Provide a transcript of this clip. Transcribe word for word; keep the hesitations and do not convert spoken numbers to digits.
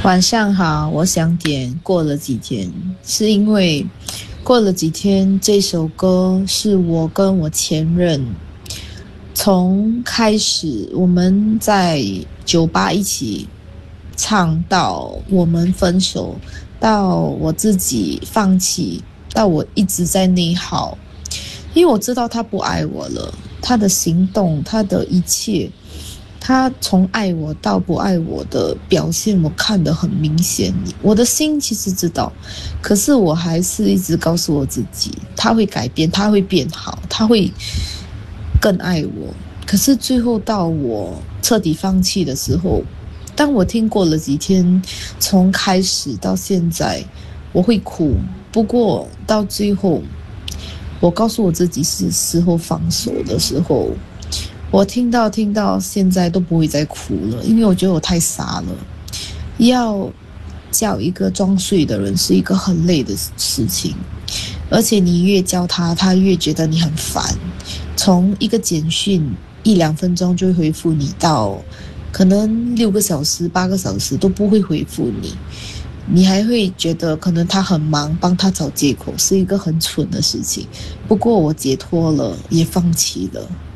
晚上好，我想点过了几天，是因为过了几天这首歌是我跟我前任从开始我们在酒吧一起唱到我们分手，到我自己放弃，到我一直在内耗，因为我知道他不爱我了，他的行动，他的一切，他从爱我到不爱我的表现我看得很明显，我的心其实知道，可是我还是一直告诉我自己他会改变，他会变好，他会更爱我。可是最后到我彻底放弃的时候，当我听过了几天，从开始到现在我会哭，不过到最后我告诉我自己是时候放手的时候，我听到听到现在都不会再哭了，因为我觉得我太傻了。要教一个装睡的人是一个很累的事情，而且你越教他，他越觉得你很烦。从一个简讯一两分钟就会回复你，到可能六个小时、八个小时都不会回复你，你还会觉得可能他很忙，帮他找借口，是一个很蠢的事情。不过我解脱了，也放弃了。